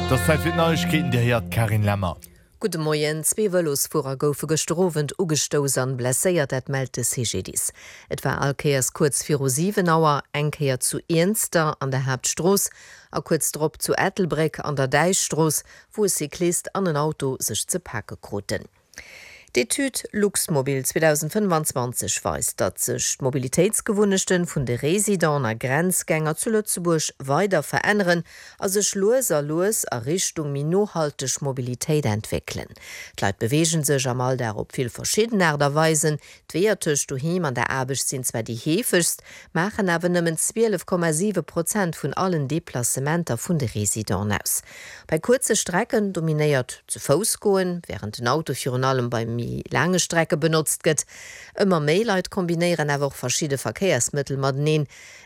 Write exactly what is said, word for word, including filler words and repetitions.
Das seit Neuigkeiten der Herr Karin Lammer. Gute Morgen, zwei Velosfahrer goufe gestrowen ugestoßen blesséiert, dat meldte C G dis. Et war allkeiers kurz vor sieben Auer, engkeier zu Ernster an der Hauptstroß, a kurz drop zu Ettelbreck an der Deichstroß, wo es Cyklist an ein Auto sich zu Packe kruten. D'Etude Luxmobil zwanzig fünfundzwanzig weist, dat sich Mobilitätsgewunnechten vun de Residenner Grenzgänger zu Lützeburg weiter verändern, as sech loser los a Richtung minohalteg Mobilität entwickeln. D'Leit bewegen sech amal derop viel verschiedener Weisen, d'Wertech doheim an der Arbeit sind zwar die hefigst, machen aber nëmmen zwölf Komma sieben Prozent vun allen Deplacementer vun de Residenten aus. Bei kurze Strecken dominiert zu Fuß goen, während ein Auto für allem beim lange Strecke benutzt gëtt. Immer méi Leiit kombinieren awer verschiedene Verkehrsmittel mat neen.